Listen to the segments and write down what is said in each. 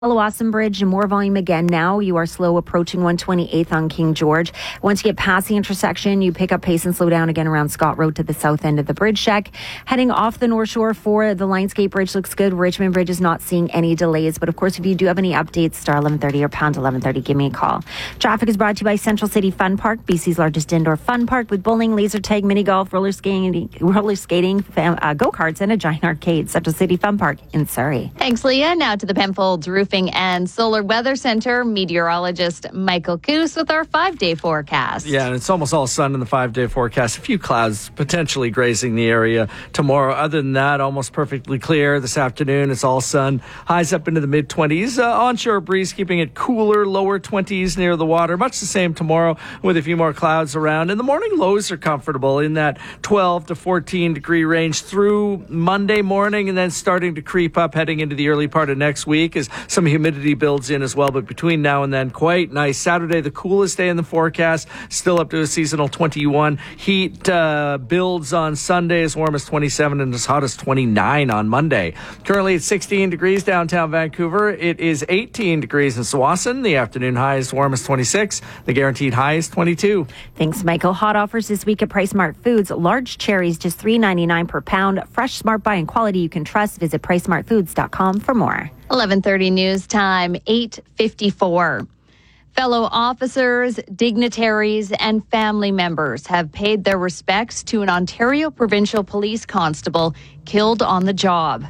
Awesome Bridge, more volume again now. You are slow approaching 128th on King George. Once you get past the intersection, you pick up pace and slow down again around Scott Road to the south end of the bridge check. Heading off the North Shore for the Lionsgate Bridge looks good. Richmond Bridge is not seeing any delays. But of course, if you do have any updates, star 1130 or pound 1130, give me a call. Traffic is brought to you by Central City Fun Park, BC's largest indoor fun park with bowling, laser tag, mini golf, roller skating, go-karts, and a giant arcade. Central City Fun Park in Surrey. Thanks, Leah. Now to the Penfolds Roofing and Solar Weather Center meteorologist Michael Coos with our 5-day forecast. Yeah, and it's almost all sun in the 5-day forecast. A few clouds potentially grazing the area tomorrow. Other than that, almost perfectly clear. This afternoon, it's all sun. Highs up into the mid-20s. Onshore breeze keeping it cooler, lower 20s near the water. Much the same tomorrow with a few more clouds around. In the morning, lows are comfortable in that 12 to 14 degree range through Monday morning, and then starting to creep up heading into the early part of next week as some humidity builds in as well. But between now and then, quite nice. Saturday, the coolest day in the forecast, still up to a seasonal 21. Heat builds on Sunday, as warm as 27 and as hot as 29 on Monday. Currently at 16 degrees downtown Vancouver. It is 18 degrees in Tsawwassen. The afternoon high is warm as 26. The guaranteed high is 22. Thanks, Michael. Hot offers this week at Price Smart Foods. Large cherries, just $3.99 per pound. Fresh, smart buy and quality you can trust. Visit PriceSmartFoods.com for more. 11:30 news time, 8:54. Fellow officers, dignitaries, and family members have paid their respects to an Ontario Provincial Police constable killed on the job.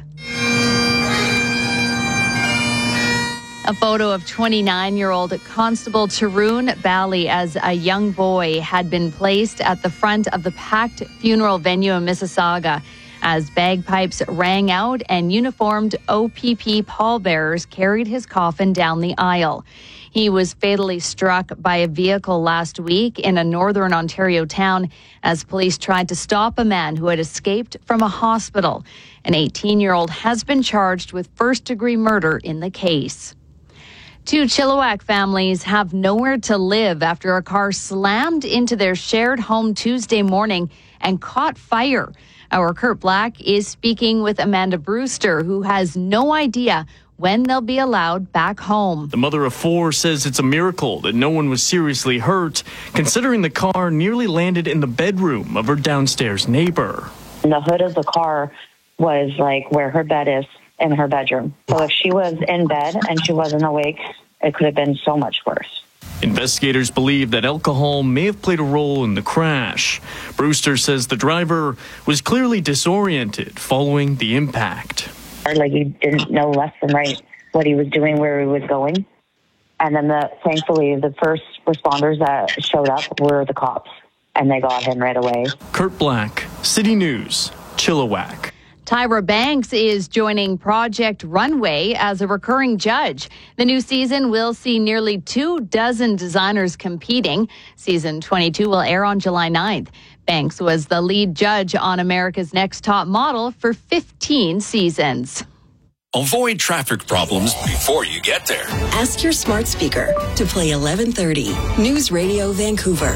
A photo of 29-year-old Constable Tarun Bali as a young boy had been placed at the front of the packed funeral venue in Mississauga as bagpipes rang out and uniformed OPP pallbearers carried his coffin down the aisle. He was fatally struck by a vehicle last week in a northern Ontario town as police tried to stop a man who had escaped from a hospital. An 18-year-old has been charged with first-degree murder in the case. 2 Chilliwack families have nowhere to live after a car slammed into their shared home Tuesday morning and caught fire. Our Kurt Black is speaking with Amanda Brewster, who has no idea when they'll be allowed back home. The mother of 4 says it's a miracle that no one was seriously hurt, considering the car nearly landed in the bedroom of her downstairs neighbor. The hood of the car was like where her bed is in her bedroom. So if she was in bed and she wasn't awake, it could have been so much worse. Investigators believe that alcohol may have played a role in the crash. Brewster says the driver was clearly disoriented following the impact. Like he didn't know left from right what he was doing, where he was going. And then thankfully the first responders that showed up were the cops, and they got him right away. Kurt Black, City News, Chilliwack. Tyra Banks is joining Project Runway as a recurring judge. The new season will see nearly 24 designers competing. Season 22 will air on July 9th. Banks was the lead judge on America's Next Top Model for 15 seasons. Avoid traffic problems before you get there. Ask your smart speaker to play 1130 News Radio Vancouver.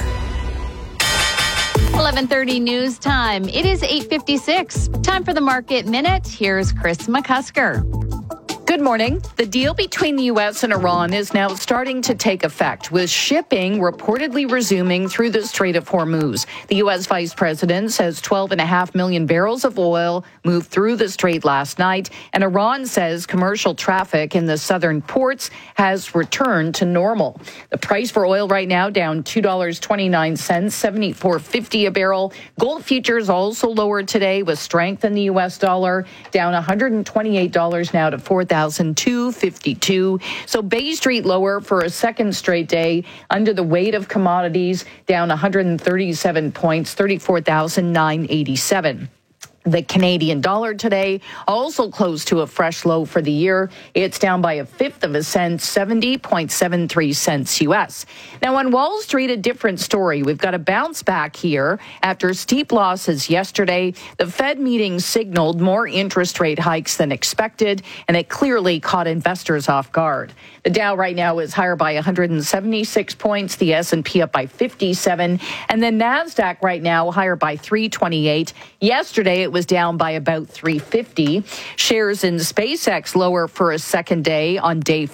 11:30 news time. It is 8:56. Time for the Market Minute. Here's Chris McCusker. Good morning. The deal between the U.S. and Iran is now starting to take effect, with shipping reportedly resuming through the Strait of Hormuz. The U.S. Vice President says 12.5 million barrels of oil moved through the strait last night, and Iran says commercial traffic in the southern ports has returned to normal. The price for oil right now down $2.29, $74.50 a barrel. Gold futures also lower today with strength in the U.S. dollar, down $128 now to $4,252. So Bay Street lower for a second straight day under the weight of commodities, down 137 points, 34,987. The Canadian dollar today also close to a fresh low for the year. It's down by 1/5 of a cent, 70.73 cents U.S. Now on Wall Street, a different story. We've got a bounce back here after steep losses yesterday. The Fed meeting signaled more interest rate hikes than expected, and it clearly caught investors off guard. The Dow right now is higher by 176 points, the S&P up by 57, and the NASDAQ right now higher by 328. Yesterday, it was down by about $3.50. Shares in SpaceX lower for a second day on day